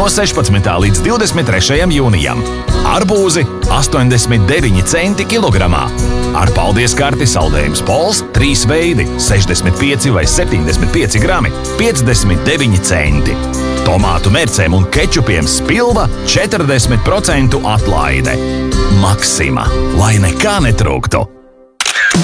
no 16. līdz 23. jūnijam. Arbūzi 89 centi kilogramā. Ar paldies karti saldējums Pols 3 veidi, 65 vai 75 grami, 59 centi. Tomātu mērcēm un kečupiem Spilva 40% atlaide. Maksima, lai nekā netrūktu!